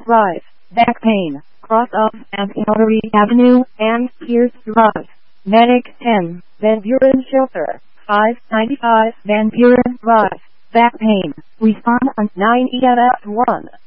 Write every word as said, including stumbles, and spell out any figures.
Drive, Back Pain, Cross of and Ellery Avenue, and Pierce Drive. Medic ten, Van Buren Shelter, five ninety-five Van Buren Drive. Back Pain. Respond on nine E M S one.